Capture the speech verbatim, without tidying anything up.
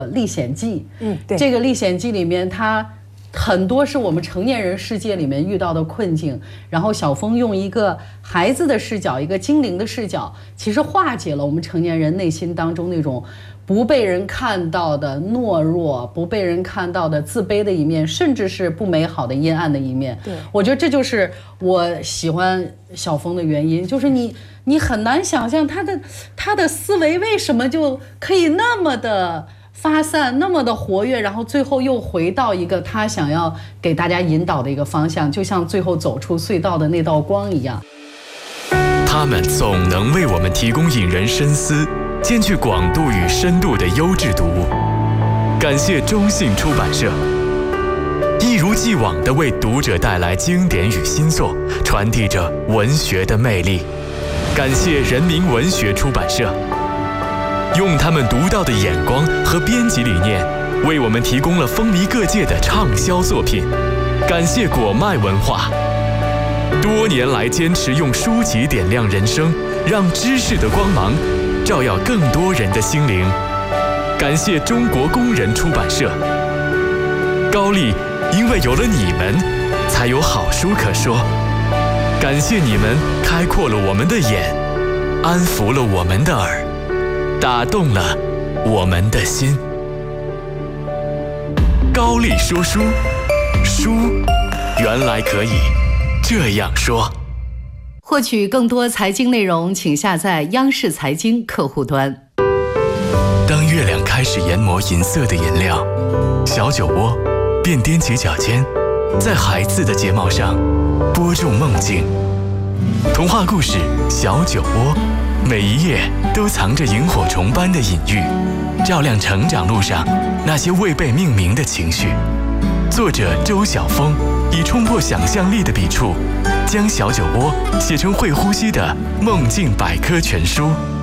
《历险记》， 嗯，对， 这个《历险记》里面，它很多是我们成年人世界里面遇到的困境，然后小峰用一个孩子的视角，一个精灵的视角，其实化解了我们成年人内心当中那种不被人看到的懦弱，不被人看到的自卑的一面，甚至是不美好的阴暗的一面。 对， 我觉得这就是我喜欢小峰的原因，就是你你很难想象他的他的思维为什么就可以那么的发散，那么的活跃，然后最后又回到一个他想要给大家引导的一个方向，就像最后走出隧道的那道光一样。 他们总能为我们提供引人深思、兼具广度与深度的优质读物。感谢中信出版社，一如既往地为读者带来经典与新作，传递着文学的魅力。感谢人民文学出版社，用他们独到的眼光和编辑理念，为我们提供了风靡各界的畅销作品。感谢果麦文化，多年来坚持用书籍点亮人生，让知识的光芒照耀更多人的心灵。感谢中国工人出版社，高丽因为有了你们，才有好书可说。感谢你们开阔了我们的眼，安抚了我们的耳，打动了我们的心。高丽说书，书原来可以这样说。 获取更多财经内容，请下载央视财经客户端。 当月亮开始研磨银色的颜料，小酒窝便踮起脚尖，在孩子的睫毛上播种梦境。童话故事《小酒窝》，每一页都藏着萤火虫般的隐喻，照亮成长路上那些未被命名的情绪。作者周晓峰以冲破想象力的笔触，将小酒窝写成会呼吸的梦境百科全书。